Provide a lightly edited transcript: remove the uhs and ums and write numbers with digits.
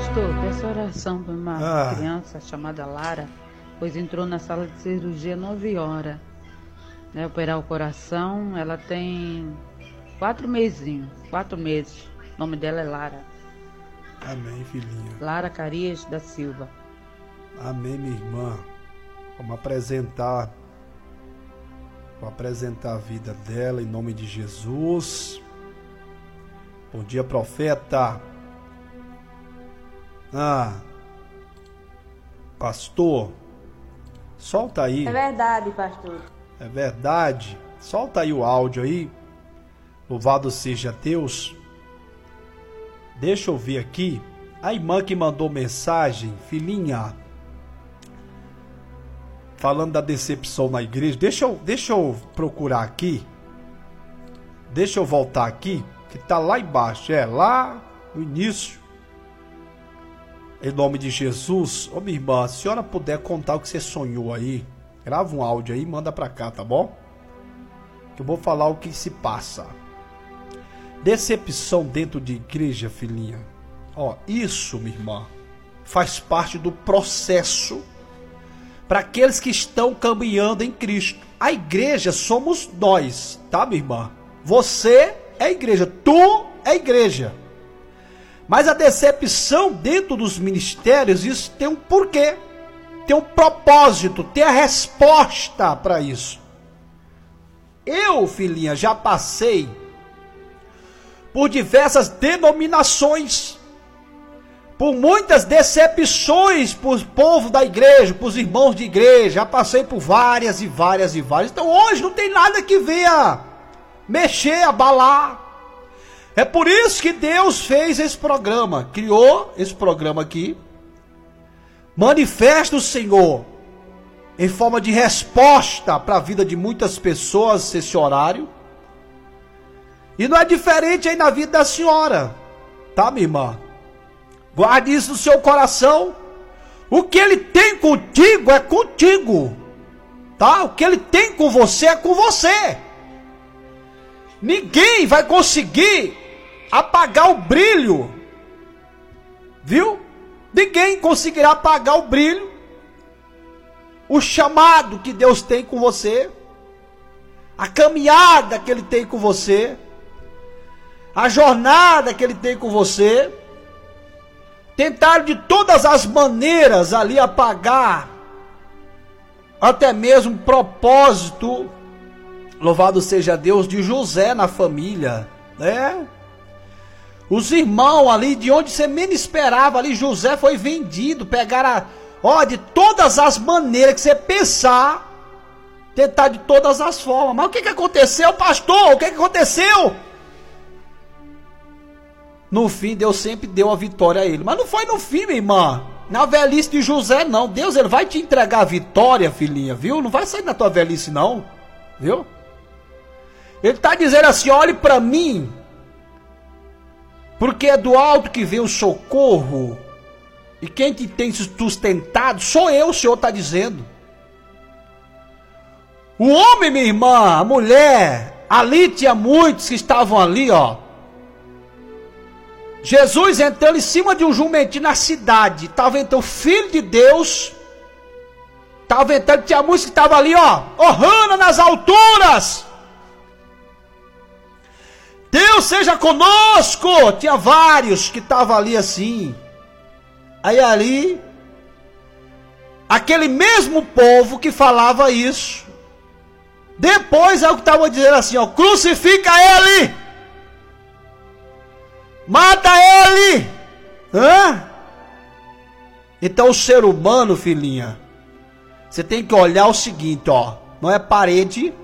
Pastor, peço oração para uma criança chamada Lara, pois entrou na sala de cirurgia 9 horas. Né, operar o coração, ela tem 4 meses. O nome dela é Lara. Amém, filhinha. Lara Carias da Silva. Amém, minha irmã. Vamos apresentar a vida dela em nome de Jesus. Bom dia, profeta. Pastor, solta aí. É verdade, pastor. É verdade. Solta aí o áudio aí. Louvado seja Deus. Deixa eu ver aqui. A irmã que mandou mensagem, filhinha, falando da decepção na igreja. Deixa eu procurar aqui. Deixa eu voltar aqui, que tá lá embaixo. Lá no início. Em nome de Jesus. Ô minha irmã, se a senhora puder contar o que você sonhou aí, grava um áudio aí e manda pra cá, tá bom? Que eu vou falar o que se passa. Decepção dentro de igreja, filhinha. Isso, minha irmã, faz parte do processo para aqueles que estão caminhando em Cristo. A igreja somos nós, tá, minha irmã? Você é a igreja, tu é a igreja. Mas a decepção dentro dos ministérios, isso tem um porquê, tem um propósito, tem a resposta para isso. Eu, filhinha, já passei por diversas denominações, por muitas decepções para o povo da igreja, para os irmãos de igreja. Já passei por várias. Então hoje não tem nada que venha mexer, abalar. É por isso que Deus fez esse programa, criou esse programa aqui. Manifesta o Senhor em forma de resposta para a vida de muitas pessoas esse horário. E não é diferente aí na vida da senhora, tá, minha irmã? Guarde isso no seu coração. O que ele tem contigo é contigo, tá? O que ele tem com você é com você. Ninguém vai conseguir apagar o brilho, viu? Ninguém conseguirá apagar o brilho, o chamado que Deus tem com você, a caminhada que ele tem com você, a jornada que ele tem com você. Tentaram de todas as maneiras ali apagar até mesmo o propósito, louvado seja Deus, de José na família, né? Os irmãos ali, de onde você menos esperava ali, José foi vendido, pegaram, de todas as maneiras que você pensar, tentar de todas as formas. Mas o que aconteceu, pastor? O que aconteceu? No fim, Deus sempre deu a vitória a ele. Mas não foi no fim, minha irmã. Na velhice de José, não. Deus, ele vai te entregar a vitória, filhinha, viu? Não vai sair na tua velhice, não. Viu? Ele está dizendo assim, olhe para mim, porque é do alto que vem o socorro. E quem te tem sustentado sou eu, o Senhor está dizendo. O homem, minha irmã, a mulher, ali tinha muitos que estavam ali, Jesus entrando em cima de um jumentinho na cidade. Estava então o Filho de Deus. Estava entrando, tinha muitos que estavam ali, honrando nas alturas. Deus seja conosco. Tinha vários que estavam ali assim. Aí ali, aquele mesmo povo que falava isso, depois é o que estava dizendo assim, crucifica ele. Mata ele! Então o ser humano, filhinha, você tem que olhar o seguinte, não é parede,